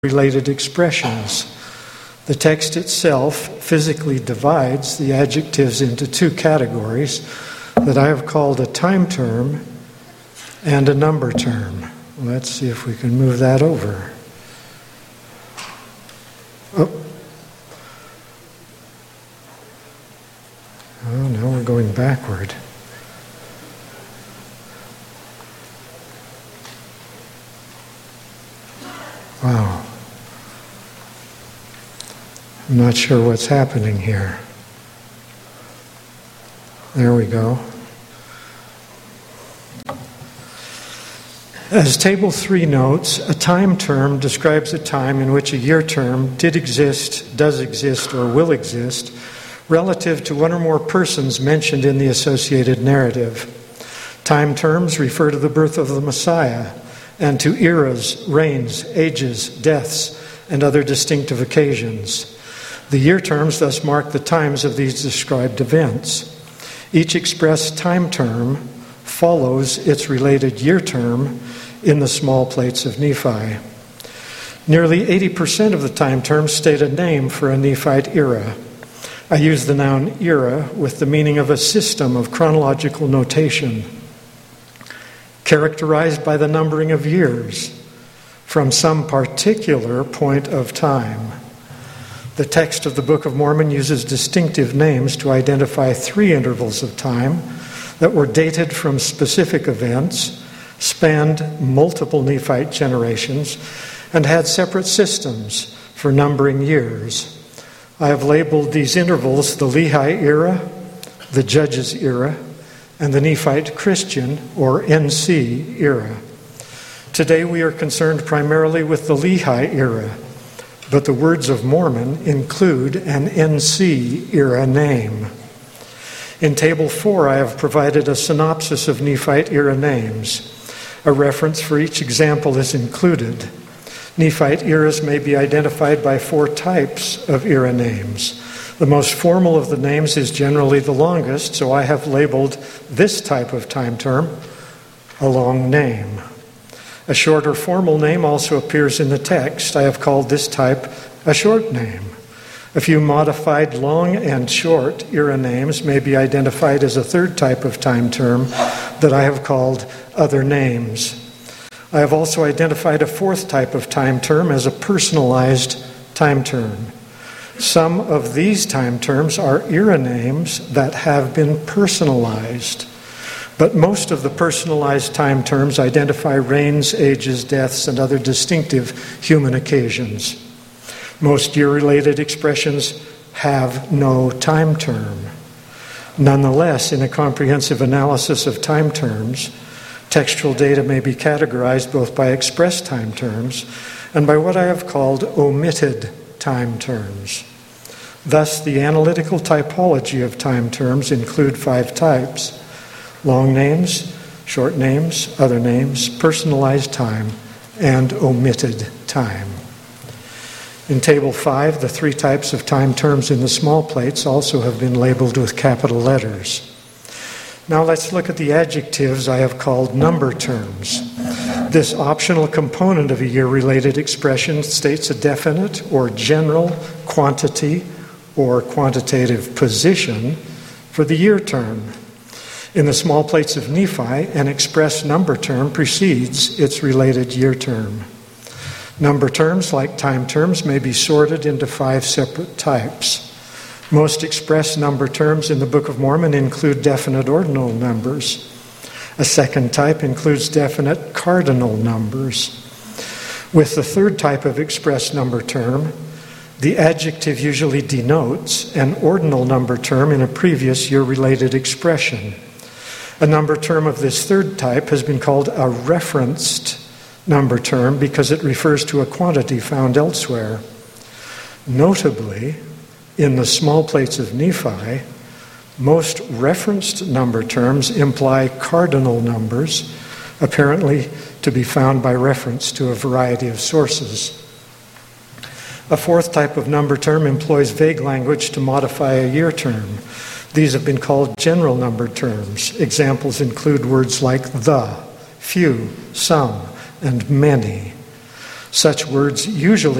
related expressions. The text itself physically divides the adjectives into two categories that I have called a time term and a number term. Let's see if we can move that over. Oh, now we're going backward. Wow. I'm not sure what's happening here. There we go. As Table 3 notes, a time term describes a time in which a year term did exist, does exist, or will exist relative to one or more persons mentioned in the associated narrative. Time terms refer to the birth of the Messiah and to eras, reigns, ages, deaths, and other distinctive occasions. The year terms thus mark the times of these described events. Each expressed time term follows its related year term in the small plates of Nephi. Nearly 80% of the time terms state a name for a Nephite era. I use the noun era with the meaning of a system of chronological notation, characterized by the numbering of years from some particular point of time. The text of the Book of Mormon uses distinctive names to identify three intervals of time that were dated from specific events, spanned multiple Nephite generations, and had separate systems for numbering years. I have labeled these intervals the Lehi era, the Judges era, and the Nephite Christian, or NC, era. Today we are concerned primarily with the Lehi era, but the Words of Mormon include an NC era name. In Table 4, I have provided a synopsis of Nephite era names. A reference for each example is included. Nephite eras may be identified by four types of era names. The most formal of the names is generally the longest, so I have labeled this type of time term a long name. A short or formal name also appears in the text. I have called this type a short name. A few modified long and short era names may be identified as a third type of time term that I have called other names. I have also identified a fourth type of time term as a personalized time term. Some of these time terms are era names that have been personalized, but most of the personalized time terms identify reigns, ages, deaths, and other distinctive human occasions. Most year-related expressions have no time term. Nonetheless, in a comprehensive analysis of time terms, textual data may be categorized both by express time terms and by what I have called omitted time terms. Thus, the analytical typology of time terms include 5 types: long names, short names, other names, personalized time, and omitted time. In Table 5, the 3 types of time terms in the small plates also have been labeled with capital letters. Now let's look at the adjectives I have called number terms. This optional component of a year-related expression states a definite or general quantity or quantitative position for the year term. In the small plates of Nephi, an express number term precedes its related year term. Number terms, like time terms, may be sorted into 5 separate types. Most express number terms in the Book of Mormon include definite ordinal numbers. A second type includes definite cardinal numbers. With the third type of express number term, the adjective usually denotes an ordinal number term in a previous year-related expression. A number term of this third type has been called a referenced number term because it refers to a quantity found elsewhere. Notably, in the small plates of Nephi, most referenced number terms imply cardinal numbers, apparently to be found by reference to a variety of sources. A fourth type of number term employs vague language to modify a year term. These have been called general number terms. Examples include words like the, few, some, and many. Such words usually